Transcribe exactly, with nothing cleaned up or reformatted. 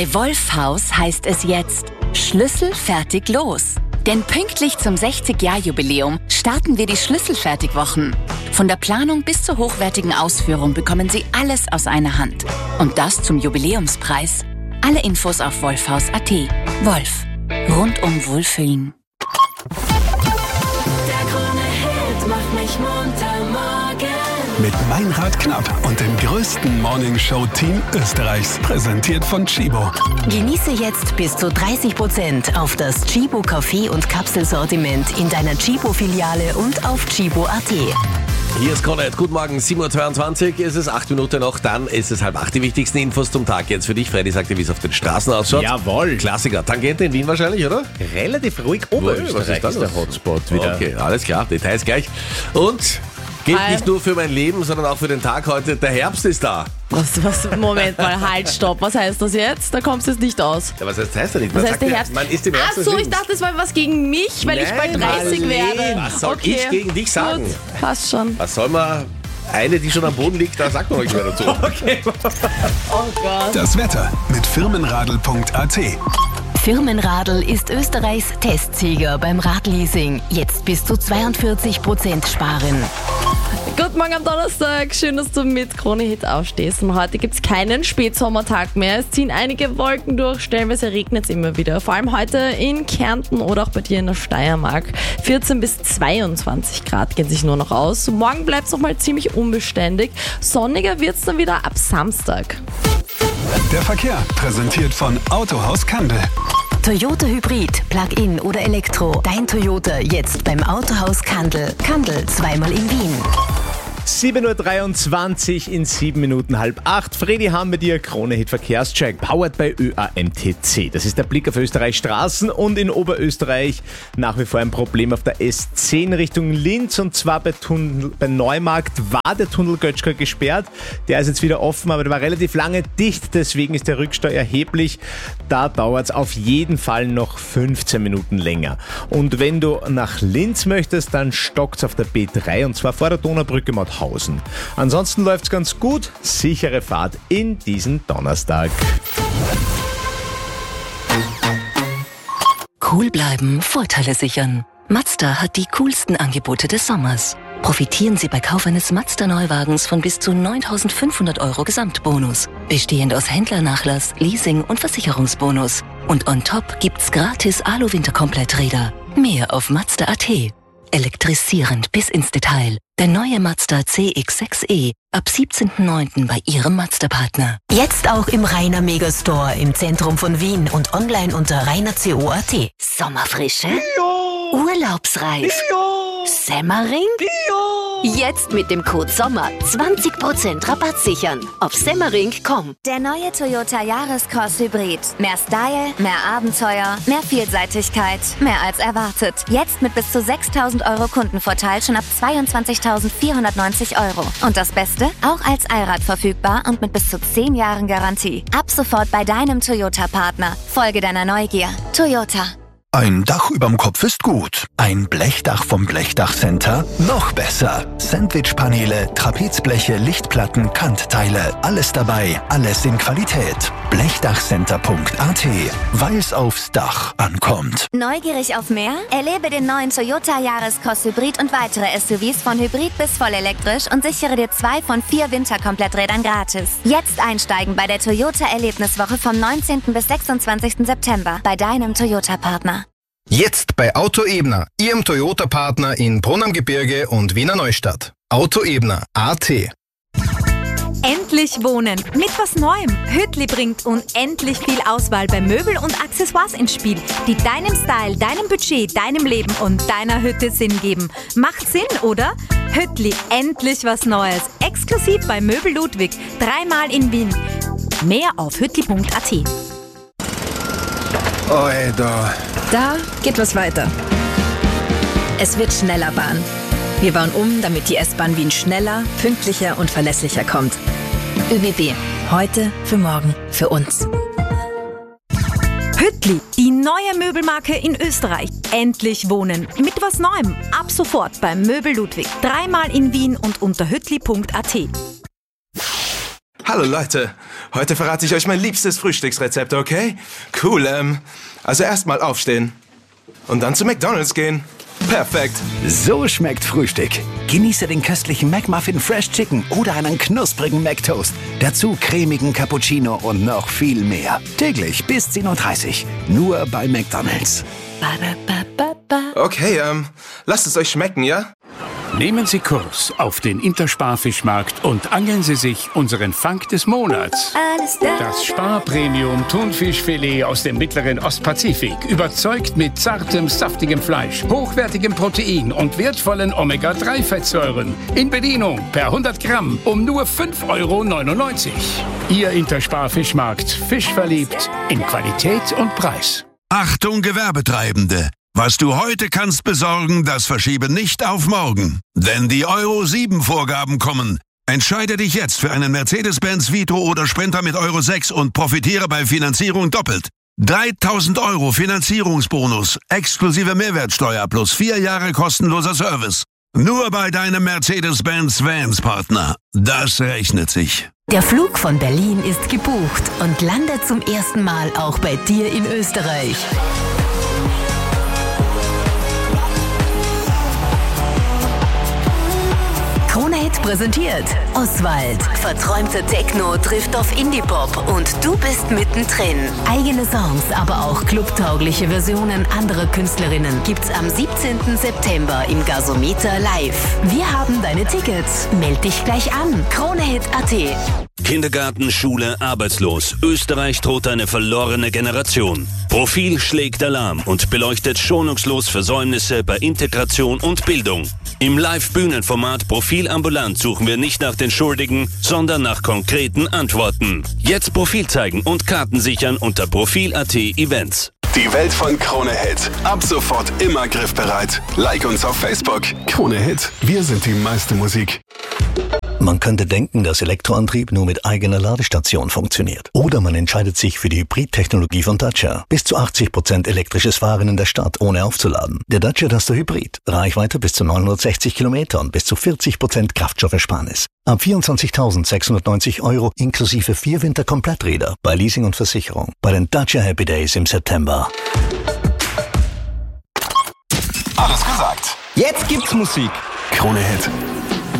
Bei Wolfhaus heißt es jetzt Schlüssel fertig los. Denn pünktlich zum sechzig-Jahr-Jubiläum starten wir die Schlüsselfertigwochen. Von der Planung bis zur hochwertigen Ausführung bekommen Sie alles aus einer Hand. Und das zum Jubiläumspreis. Alle Infos auf wolfhaus punkt at. Wolf. Rundum Wohlfühlen. Der Krone-Hit macht mich munter morgen. Mit Meinrad Knapp und dem größten Morningshow-Team Österreichs. Präsentiert von Tchibo. Genieße jetzt bis zu dreißig Prozent auf das Tchibo Kaffee- und Kapselsortiment in deiner Tchibo-Filiale und auf tchibo punkt at. Hier ist Krone. Guten Morgen, sieben Uhr zweiundzwanzig, es ist acht Minuten noch, dann ist es halb acht. Die wichtigsten Infos zum Tag jetzt für dich. Freddy sagt dir, wie es auf den Straßen ausschaut. Jawohl. Klassiker. Tangente in Wien wahrscheinlich, oder? Relativ ruhig. Oberösterreich ist der Hotspot wieder. Okay, alles klar, Details gleich. Und gilt Hi. nicht nur für mein Leben, sondern auch für den Tag heute. Der Herbst ist da. Was, was, Moment mal, halt, stopp. Was heißt das jetzt? Da kommst du jetzt nicht aus. Ja, was heißt, heißt das nicht? Was Man heißt sagt der ja, Herbst? Man ist im Herbst Ach des so, ich Lebens. dachte, das war was gegen mich, weil ich bald Nein, dreißig Marlene, werde. was soll ich gegen dich sagen? Gut, passt schon. Was soll man... Eine, die schon am Boden liegt, da sagt man euch mehr dazu. Okay. Oh Gott. Das Wetter mit firmenradl punkt at. Firmenradl ist Österreichs Testsieger beim Radleasing. Jetzt bis zu zweiundvierzig Prozent sparen. Guten Morgen am Donnerstag. Schön, dass du mit Krone-Hit aufstehst. Und heute gibt es keinen Spätsommertag mehr. Es ziehen einige Wolken durch. Stellenweise regnet es immer wieder. Vor allem heute in Kärnten oder auch bei dir in der Steiermark. vierzehn bis zweiundzwanzig Grad gehen sich nur noch aus. Morgen bleibt es noch mal ziemlich unbeständig. Sonniger wird es dann wieder ab Samstag. Der Verkehr präsentiert von Autohaus Kandel. Toyota Hybrid, Plug-in oder Elektro. Dein Toyota jetzt beim Autohaus Kandel. Kandel, zweimal in Wien. sieben Uhr dreiundzwanzig in sieben Minuten halb acht. Fredi haben mit dir Krone-Hit Verkehrscheck, powered by Ö A M T C. Das ist der Blick auf Österreichs Straßen und in Oberösterreich nach wie vor ein Problem auf der S zehn Richtung Linz, und zwar bei, Tunnel, bei Neumarkt war der Tunnel Götschka gesperrt. Der ist jetzt wieder offen, aber der war relativ lange dicht, deswegen ist der Rückstau erheblich. Da dauert es auf jeden Fall noch fünfzehn Minuten länger. Und wenn du nach Linz möchtest, dann stockt es auf der B drei, und zwar vor der Donaubrücke Mauthausen. Ansonsten läuft es ganz gut. Sichere Fahrt in diesen Donnerstag. Cool bleiben, Vorteile sichern. Mazda hat die coolsten Angebote des Sommers. Profitieren Sie bei Kauf eines Mazda-Neuwagens von bis zu neuntausendfünfhundert Euro Gesamtbonus. Bestehend aus Händlernachlass, Leasing und Versicherungsbonus. Und on top gibt's gratis Alu-Winterkompletträder. Mehr auf Mazda punkt at. Elektrisierend bis ins Detail. Der neue Mazda C X sechs E ab siebzehnten neunten bei Ihrem Mazda-Partner. Jetzt auch im Rainer Megastore im Zentrum von Wien und online unter rainer punkt co punkt at. Sommerfrische? Ja. Urlaubsreif? Ja. Semmering? Ja. Jetzt mit dem Code SOMMER zwanzig Prozent Rabatt sichern auf semmering punkt com. Der neue Toyota Yaris-Cross Hybrid. Mehr Style, mehr Abenteuer, mehr Vielseitigkeit, mehr als erwartet. Jetzt mit bis zu sechstausend Euro Kundenvorteil schon ab zweiundzwanzigtausendvierhundertneunzig Euro. Und das Beste? Auch als Allrad verfügbar und mit bis zu zehn Jahren Garantie. Ab sofort bei deinem Toyota-Partner. Folge deiner Neugier. Toyota. Ein Dach überm Kopf ist gut. Ein Blechdach vom Blechdachcenter noch besser. Sandwichpaneele, Trapezbleche, Lichtplatten, Kantteile. Alles dabei, alles in Qualität. blechdachcenter punkt at, weil's aufs Dach ankommt. Neugierig auf mehr? Erlebe den neuen Toyota Yaris-Cross Hybrid und weitere S U Vs von Hybrid bis vollelektrisch und sichere dir zwei von vier Winterkompletträdern gratis. Jetzt einsteigen bei der Toyota Erlebniswoche vom neunzehnten bis sechsundzwanzigsten September bei deinem Toyota-Partner. Jetzt bei Auto Ebner, Ihrem Toyota-Partner in Brunn am Gebirge und Wiener Neustadt. Auto Ebner punkt at. Endlich wohnen mit was Neuem. Hüttli bringt unendlich viel Auswahl bei Möbel und Accessoires ins Spiel, die deinem Style, deinem Budget, deinem Leben und deiner Hütte Sinn geben. Macht Sinn, oder? Hüttli, endlich was Neues. Exklusiv bei Möbel Ludwig, dreimal in Wien. Mehr auf hüttli punkt at. Alter. Da geht was weiter. Es wird schneller Bahn. Wir bauen um, damit die S-Bahn Wien schneller, pünktlicher und verlässlicher kommt. ÖBB. Heute, für morgen, für uns. Hüttli, die neue Möbelmarke in Österreich. Endlich wohnen mit was Neuem. Ab sofort beim Möbel Ludwig. Dreimal in Wien und unter hüttli punkt at. Hallo Leute, heute verrate ich euch mein liebstes Frühstücksrezept, okay? Cool, ähm, also erstmal aufstehen und dann zu McDonald's gehen. Perfekt. So schmeckt Frühstück. Genieße den köstlichen McMuffin Fresh Chicken oder einen knusprigen McToast. Dazu cremigen Cappuccino und noch viel mehr. Täglich bis zehn Uhr dreißig. Nur bei McDonald's. Okay, ähm, lasst es euch schmecken, ja? Nehmen Sie Kurs auf den Intersparfischmarkt und angeln Sie sich unseren Fang des Monats. Das Spar-Premium Thunfischfilet aus dem mittleren Ostpazifik überzeugt mit zartem, saftigem Fleisch, hochwertigem Protein und wertvollen Omega drei Fettsäuren. In Bedienung per hundert Gramm um nur fünf Euro neunundneunzig. Ihr Intersparfischmarkt. Fisch verliebt in Qualität und Preis. Achtung Gewerbetreibende! Was du heute kannst besorgen, das verschiebe nicht auf morgen. Denn die Euro sieben Vorgaben kommen. Entscheide dich jetzt für einen Mercedes-Benz Vito oder Sprinter mit Euro sechs und profitiere bei Finanzierung doppelt. dreitausend Euro Finanzierungsbonus, exklusive Mehrwertsteuer plus vier Jahre kostenloser Service. Nur bei deinem Mercedes-Benz Vans-Partner. Das rechnet sich. Der Flug von Berlin ist gebucht und landet zum ersten Mal auch bei dir in Österreich. Krone-Hit präsentiert Oswald. Verträumte Techno trifft auf Indie-Pop und du bist mittendrin. Eigene Songs, aber auch clubtaugliche Versionen anderer Künstlerinnen gibt's am siebzehnten September im Gasometer live. Wir haben deine Tickets. Meld dich gleich an. Krone-Hit punkt at. Kindergarten, Schule, arbeitslos. Österreich droht eine verlorene Generation. Profil schlägt Alarm und beleuchtet schonungslos Versäumnisse bei Integration und Bildung. Im Live-Bühnenformat Profil ambulant suchen wir nicht nach den Schuldigen, sondern nach konkreten Antworten. Jetzt Profil zeigen und Karten sichern unter Profil punkt at Events. Die Welt von Krone Hit. Ab sofort immer griffbereit. Like uns auf Facebook. Krone Hit. Wir sind die meiste Musik. Man könnte denken, dass Elektroantrieb nur mit eigener Ladestation funktioniert. Oder man entscheidet sich für die Hybrid-Technologie von Dacia. Bis zu achtzig Prozent elektrisches Fahren in der Stadt, ohne aufzuladen. Der Dacia Duster Hybrid. Reichweite bis zu neunhundertsechzig Kilometer und bis zu vierzig Prozent Kraftstoffersparnis. Ab vierundzwanzigtausendsechshundertneunzig Euro inklusive vier Winterkompletträder bei Leasing und Versicherung. Bei den Dacia Happy Days im September. Alles gesagt. Jetzt gibt's Musik. Krone Hit.